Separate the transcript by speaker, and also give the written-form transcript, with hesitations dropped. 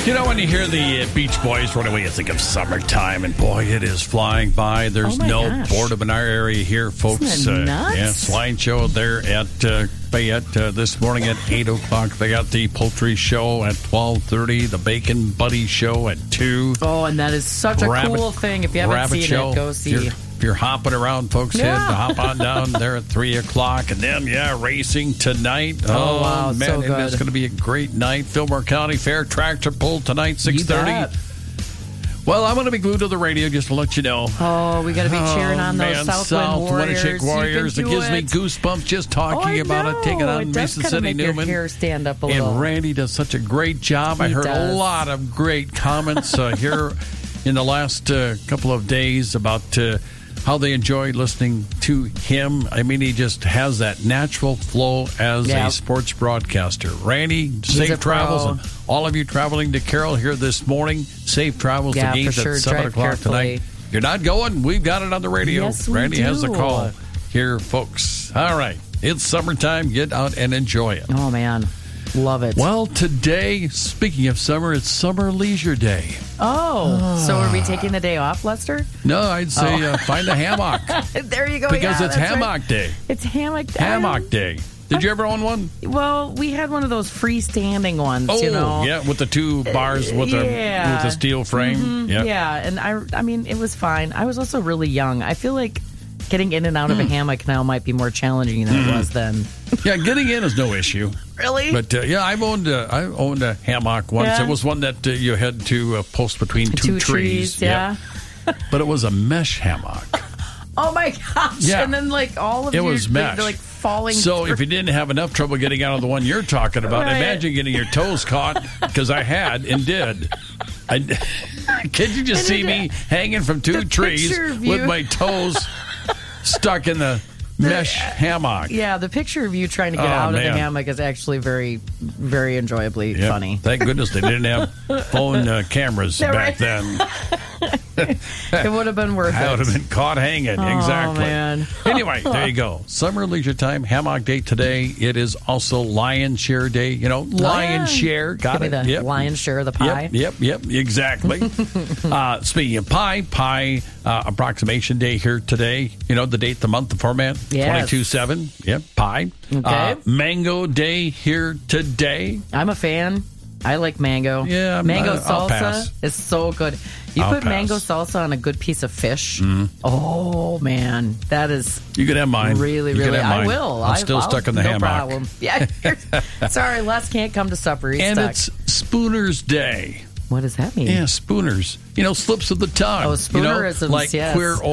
Speaker 1: You know, when you hear the Beach Boys right away, you think of summertime, and boy, it is flying by. There's no boredom in our area here, folks.
Speaker 2: Isn't that nuts?
Speaker 1: Yeah, Slide Show there at Fayette this morning at 8 o'clock. They got the Poultry Show at 12:30, the Bacon Buddy Show at 2.
Speaker 2: Oh, and that is such a cool thing. If you haven't seen it, go see.
Speaker 1: If you're hopping around, folks, head to hop on down there at 3 o'clock. And then, racing tonight.
Speaker 2: Oh, wow,
Speaker 1: man,
Speaker 2: so good.
Speaker 1: It's going to be a great night. Fillmore County Fair Tractor Pull tonight, 6:30. Well, I'm going to be glued to the radio just to let you know.
Speaker 2: Oh, we got to be cheering on those Southwind Warriors.
Speaker 1: Winneshiek Warriors. It gives me goosebumps just talking about it, taking on Mason City Newman.
Speaker 2: Your hair stand up a little.
Speaker 1: And Randy does such a great job. I heard a lot of great comments here in the last couple of days about how they enjoy listening to him. I mean, he just has that natural flow as a sports broadcaster. Randy, safe travels. And all of you traveling to Carroll here this morning, safe travels. The game's at 7 o'clock tonight. You're not going? We've got it on the radio.
Speaker 2: Yes,
Speaker 1: Randy has the call here, folks. All right. It's summertime. Get out and enjoy it.
Speaker 2: Oh, man. Love it.
Speaker 1: Well, today, speaking of summer, it's Summer Leisure Day.
Speaker 2: Oh, so are we taking the day off, Lester?
Speaker 1: No, I'd say find a hammock.
Speaker 2: There you go.
Speaker 1: Because it's Hammock Day.
Speaker 2: It's Hammock Day.
Speaker 1: Hammock Day. Did you ever own one?
Speaker 2: Well, we had one of those freestanding ones,
Speaker 1: you
Speaker 2: know.
Speaker 1: Yeah, with the two bars with the steel frame.
Speaker 2: Mm-hmm.
Speaker 1: Yep.
Speaker 2: Yeah, and I mean, it was fine. I was also really young. I feel like getting in and out of a hammock now might be more challenging than it was then.
Speaker 1: Yeah, getting in is no issue.
Speaker 2: Really?
Speaker 1: But I owned a hammock once.
Speaker 2: Yeah.
Speaker 1: It was one that you had to post between two trees.
Speaker 2: Yeah.
Speaker 1: Yep. But it was a mesh hammock.
Speaker 2: Oh my gosh!
Speaker 1: Yeah.
Speaker 2: And then all of
Speaker 1: it was mesh.
Speaker 2: They're falling.
Speaker 1: So
Speaker 2: through.
Speaker 1: if you didn't have enough trouble getting out of the one you're talking about, imagine getting your toes caught, because I had and did. Could you just see me hanging from two trees with my toes stuck in the mesh hammock?
Speaker 2: Yeah, the picture of you trying to get out of the hammock is actually very, very enjoyably funny.
Speaker 1: Thank goodness they didn't have phone cameras back then.
Speaker 2: It would have been worth it.
Speaker 1: I would have been caught hanging. Exactly.
Speaker 2: Man.
Speaker 1: Anyway, there you go. Summer Leisure Time, Hammock Day today. It is also Lion Share Day. You know, Lion Share. Got
Speaker 2: it.
Speaker 1: Yep.
Speaker 2: Lion Share of the pie.
Speaker 1: Yep. Exactly. Speaking of pie approximation day here today. You know, the date, the month, the format.
Speaker 2: Yes.
Speaker 1: 22/7. Yep, pie.
Speaker 2: Okay.
Speaker 1: Mango Day here today.
Speaker 2: I'm a fan. I like mango.
Speaker 1: Yeah,
Speaker 2: mango
Speaker 1: I'll
Speaker 2: salsa
Speaker 1: pass.
Speaker 2: is so good. You put mango salsa on a good piece of fish. Oh man, that is.
Speaker 1: You can have mine.
Speaker 2: Really. I will.
Speaker 1: I'm still stuck in the hammock.
Speaker 2: No problem. Yeah. Sorry, Les can't come to supper. He's stuck.
Speaker 1: It's Spooner's Day.
Speaker 2: What does that mean?
Speaker 1: Yeah, spooners. You know, slips of the tongue.
Speaker 2: Oh, spoonerisms,
Speaker 1: like
Speaker 2: yes.
Speaker 1: queer